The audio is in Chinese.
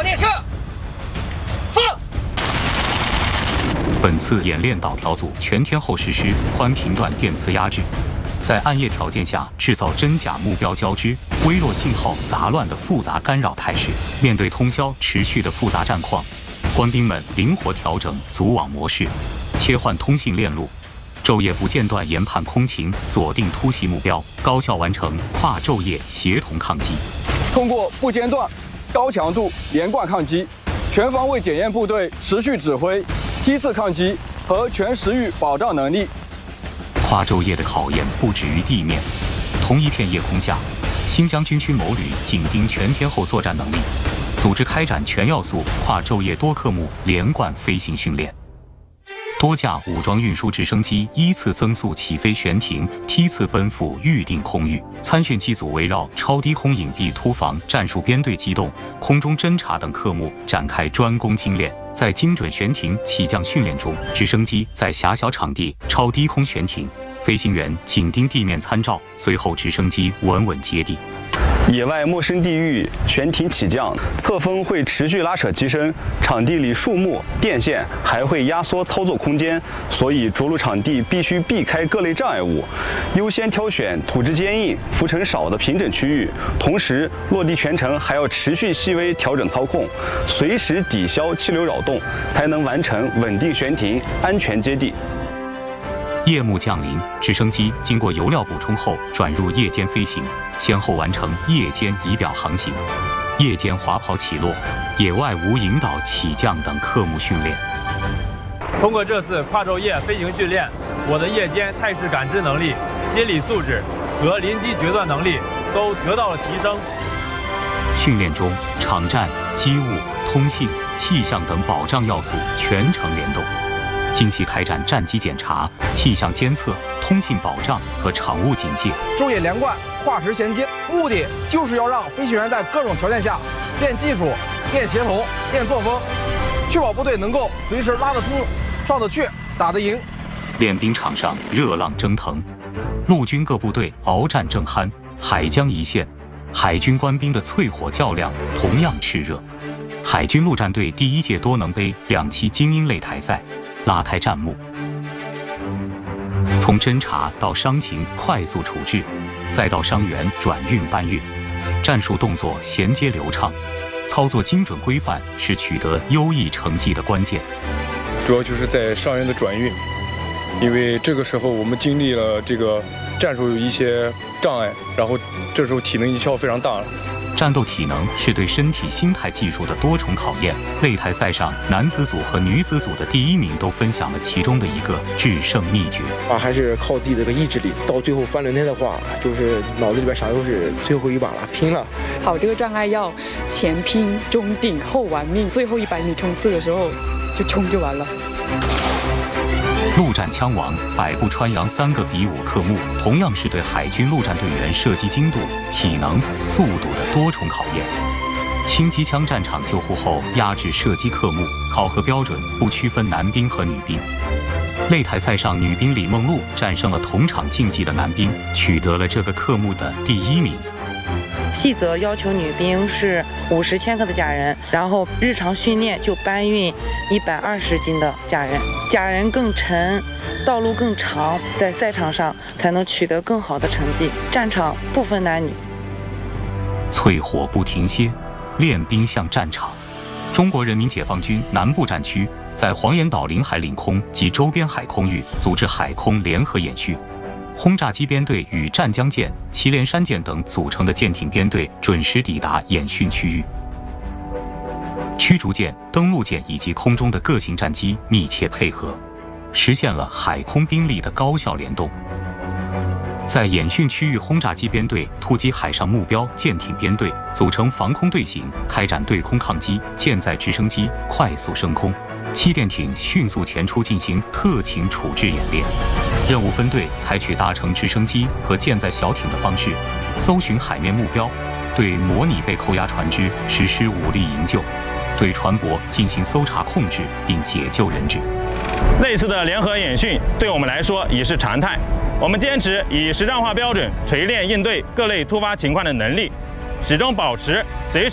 电射，放。 本次演练导调组全天候实施宽频段电磁压制，在暗夜条件下制造真假目标交织、微弱信号杂乱的复杂干扰态势。面对通宵持续的复杂战况，官兵们灵活调整组网模式，切换通信链路，昼夜不间断研判空情，锁定突袭目标，高效完成跨昼夜协同抗击。 通过不间断、高强度连贯抗击，全方位检验部队持续指挥、梯次抗击和全时域保障能力。 跨昼夜的考验不止于地面，同一片夜空下，新疆军区某旅紧盯全天候作战能力，组织开展全要素跨昼夜多科目连贯飞行训练。多架武装运输直升机依次增速起飞悬停，梯次奔赴预定空域。参训机组围绕超低空隐蔽突防、战术编队机动、空中侦察等科目展开专攻精练。在精准悬停起降训练中，直升机在狭小场地超低空悬停，飞行员紧盯地面参照，随后直升机稳稳接地。 野外陌生地域悬停起降，侧风会持续拉扯机身，场地里树木、电线还会压缩操作空间，所以着陆场地必须避开各类障碍物，优先挑选土质坚硬、浮尘少的平整区域。同时，落地全程还要持续细微调整操控，随时抵消气流扰动，才能完成稳定悬停、安全接地。 夜幕降临，直升机经过油料补充后转入夜间飞行，先后完成夜间仪表航行、夜间滑跑起落、野外无引导起降等科目训练。 通过这次跨昼夜飞行训练，我的夜间态势感知能力、心理素质和临机决断能力都得到了提升。 训练中，场站、机务、通信、气象等保障要素全程联动，精细开展战机检查、气象监测、通信保障和场务警戒。 昼夜连贯、跨时衔接，目的就是要让飞行员在各种条件下练技术、练协同、练作风，确保部队能够随时拉得出、上得去、打得赢。 练兵场上热浪蒸腾，陆军各部队鏖战正酣，海疆一线，海军官兵的淬火较量同样炽热。海军陆战队第1届多能杯2期精英擂台赛拉开战幕，从侦察到伤情快速处置，再到伤员转运搬运，战术动作衔接流畅，操作精准规范是取得优异成绩的关键。 主要就是在伤员的转运，因为这个时候我们经历了这个战术有一些障碍，然后这时候体能一消非常大了。 战斗体能是对身体、心态、技术的多重考验。擂台赛上，男子组和女子组的第1名都分享了其中的一个制胜秘诀。 还是靠自己的这个意志力。到最后翻轮胎的话，就是脑子里边想的都是最后一把了，拼了。 跑这个障碍要前拼、中顶、后玩命，最后100米冲刺的时候就冲就完了。 陆战枪王、百步穿杨3个比武科目，同样是对海军陆战队员射击精度、体能、速度的多重考验。轻机枪战场救护后压制射击科目，考核标准不区分男兵和女兵。擂台赛上，女兵李梦露战胜了同场竞技的男兵，取得了这个科目的第1名。 细则要求女兵是50千克的假人，然后日常训练就搬运120斤的假人，假人更沉，道路更长，在赛场上才能取得更好的成绩。战场不分男女， 淬火不停歇，练兵向战场。中国人民解放军南部战区在黄岩岛领海领空及周边海空域组织海空联合演训。轰炸机编队与湛江舰、祁连山舰等组成的舰艇编队准时抵达演训区域，驱逐舰、登陆舰以及空中的各型战机密切配合，实现了海空兵力的高效联动。在演训区域，轰炸机编队突击海上目标，舰艇编队组成防空队形，开展对空抗击，舰载直升机快速升空，气垫艇迅速前出进行特情处置演练。任务分队采取搭乘直升机和舰载小艇的方式，搜寻海面目标，对模拟被扣押船只实施武力营救，对船舶进行搜查控制并解救人质。 类似的联合演训对我们来说已是常态。我们坚持以实战化标准锤炼应对各类突发情况的能力，始终保持随时